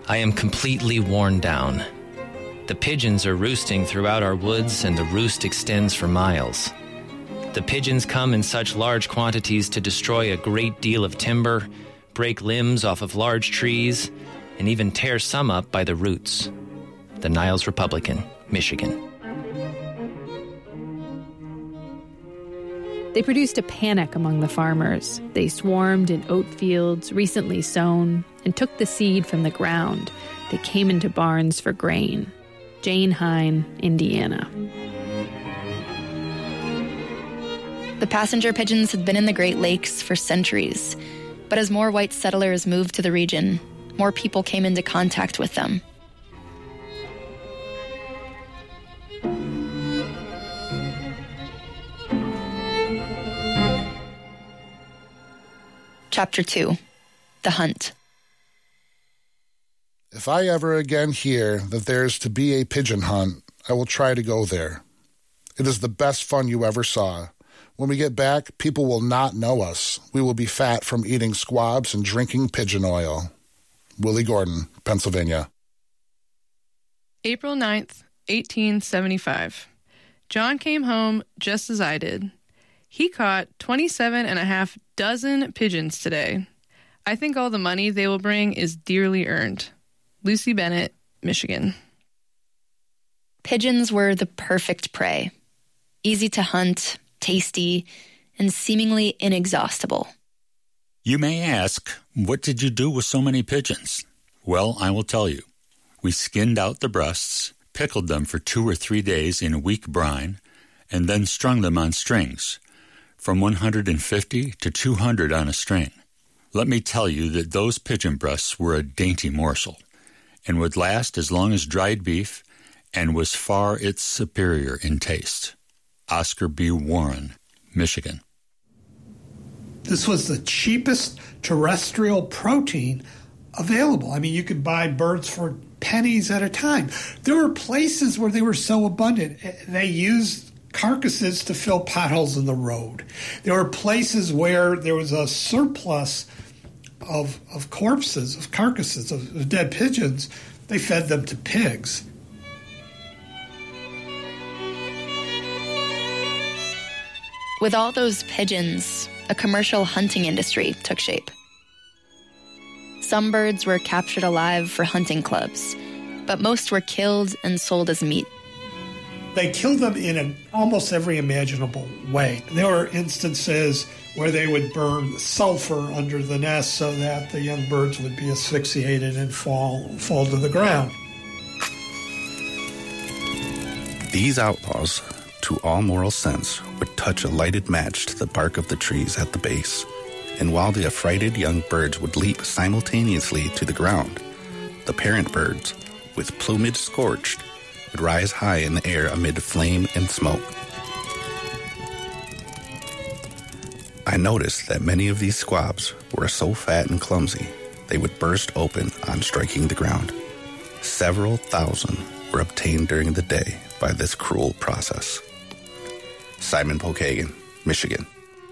I am completely worn down. The pigeons are roosting throughout our woods, and the roost extends for miles. The pigeons come in such large quantities to destroy a great deal of timber, break limbs off of large trees, and even tear some up by the roots. The Niles Republican, Michigan. They produced a panic among the farmers. They swarmed in oat fields recently sown and took the seed from the ground. They came into barns for grain. Jane Hine, Indiana. The passenger pigeons had been in the Great Lakes for centuries, but as more white settlers moved to the region, more people came into contact with them. Chapter 2. The Hunt. If I ever again hear that there is to be a pigeon hunt, I will try to go there. It is the best fun you ever saw. When we get back, people will not know us. We will be fat from eating squabs and drinking pigeon oil. Willie Gordon, Pennsylvania. April 9th, 1875. John came home just as I did. He caught 27.5 dozen pigeons today. I think all the money they will bring is dearly earned. Lucy Bennett, Michigan. Pigeons were the perfect prey. Easy to hunt, tasty, and seemingly inexhaustible. You may ask, what did you do with so many pigeons? Well, I will tell you. We skinned out the breasts, pickled them for 2 or 3 days in weak brine, and then strung them on strings, from 150 to 200 on a string. Let me tell you that those pigeon breasts were a dainty morsel, and would last as long as dried beef, and was far its superior in taste. Oscar B. Warren, Michigan. This was the cheapest terrestrial protein available. I mean, you could buy birds for pennies at a time. There were places where they were so abundant, they used carcasses to fill potholes in the road. There were places where there was a surplus of corpses, of carcasses, of dead pigeons. They fed them to pigs. With all those pigeons, a commercial hunting industry took shape. Some birds were captured alive for hunting clubs, but most were killed and sold as meat. They killed them in almost every imaginable way. There were instances where they would burn sulfur under the nest so that the young birds would be asphyxiated and fall to the ground. These outlaws, to all moral sense, would touch a lighted match to the bark of the trees at the base, and while the affrighted young birds would leap simultaneously to the ground, the parent birds, with plumage scorched, would rise high in the air amid flame and smoke. I noticed that many of these squabs were so fat and clumsy they would burst open on striking the ground. Several thousand were obtained during the day by this cruel process. Simon Pokagan, Michigan.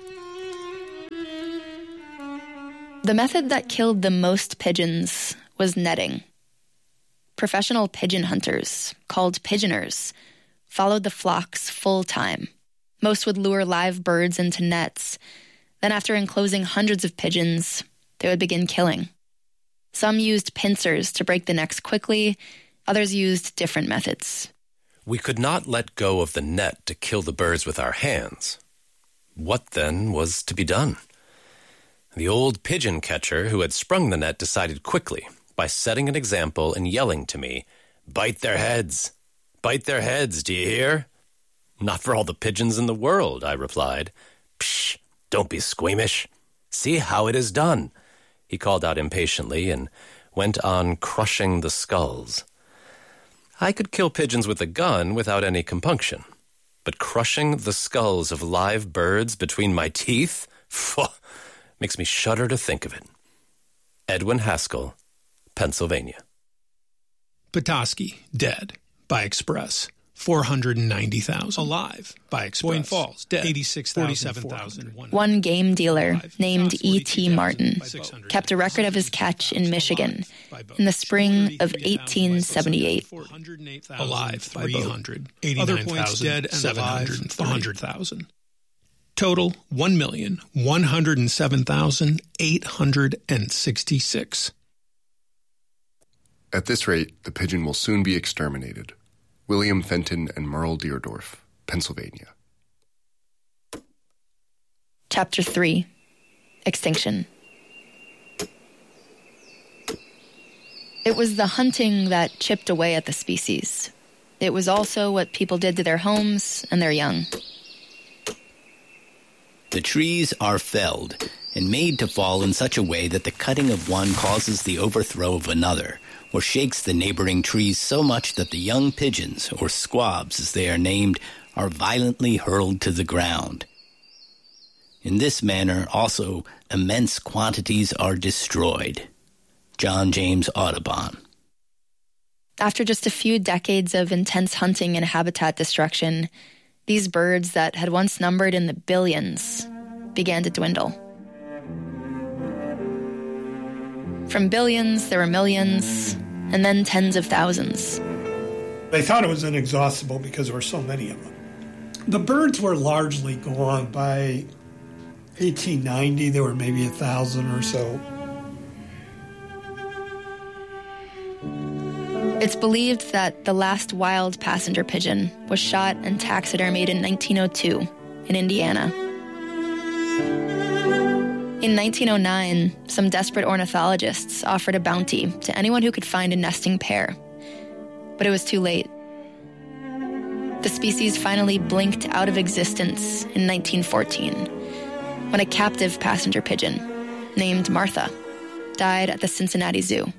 The method that killed the most pigeons was netting. Professional pigeon hunters, called pigeoners, followed the flocks full-time. Most would lure live birds into nets. Then after enclosing hundreds of pigeons, they would begin killing. Some used pincers to break the necks quickly. Others used different methods. We could not let go of the net to kill the birds with our hands. What, then, was to be done? The old pigeon catcher who had sprung the net decided quickly, by setting an example and yelling to me, "Bite their heads! Bite their heads, do you hear?" "Not for all the pigeons in the world," I replied. "Psh, don't be squeamish. See how it is done," he called out impatiently and went on crushing the skulls. I could kill pigeons with a gun without any compunction, but crushing the skulls of live birds between my teeth, makes me shudder to think of it. Edwin Haskell, Pennsylvania. Petoskey, dead, by express, 490,000. Alive by Express. Boyne Falls, dead. 86,047,000. One game dealer named E.T. Martin kept a record of his catch in Michigan in the spring of 1878. Alive by 300. Other points dead and alive 100,000. Total 1,107,866. At this rate, the pigeon will soon be exterminated. William Fenton and Merle Deardorff, Pennsylvania. Chapter 3. Extinction. It was the hunting that chipped away at the species. It was also what people did to their homes and their young. The trees are felled and made to fall in such a way that the cutting of one causes the overthrow of another, or shakes the neighboring trees so much that the young pigeons, or squabs as they are named, are violently hurled to the ground. In this manner, also, immense quantities are destroyed. John James Audubon. After just a few decades of intense hunting and habitat destruction, these birds that had once numbered in the billions began to dwindle. From billions, there were millions, and then tens of thousands. They thought it was inexhaustible because there were so many of them. The birds were largely gone. By 1890, there were maybe 1,000 or so. It's believed that the last wild passenger pigeon was shot and taxidermied in 1902 in Indiana. In 1909, some desperate ornithologists offered a bounty to anyone who could find a nesting pair. But it was too late. The species finally blinked out of existence in 1914, when a captive passenger pigeon named Martha died at the Cincinnati Zoo.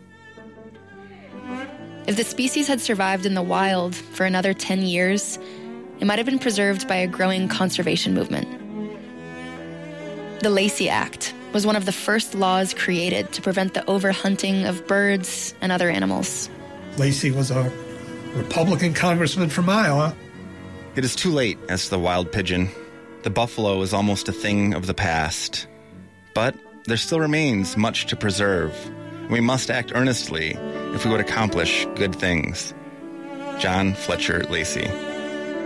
If the species had survived in the wild for another 10 years, it might have been preserved by a growing conservation movement. The Lacey Act was one of the first laws created to prevent the overhunting of birds and other animals. Lacey was a Republican congressman from Iowa. It is too late as to the wild pigeon. The buffalo is almost a thing of the past. But there still remains much to preserve. We must act earnestly if we would accomplish good things. John Fletcher Lacey.